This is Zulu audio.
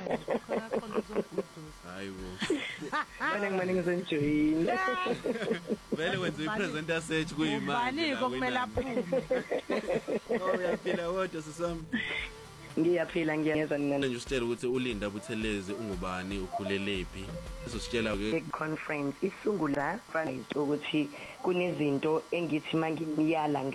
khona uzoguduza. Hayibo. Ngimane ngisenjoyini. Vele wenza ipresenter search kuyimali. Ubani kumele aphume. Oh uyaphila wodwa sisami. Ngiyaphila ngiyezwa nina nje usitshela ukuthi uLinda Buthelezi ungubani ukhulelephi uzositshela ke conference isungula fanele ukuthi kunezinto engithi mangimiyala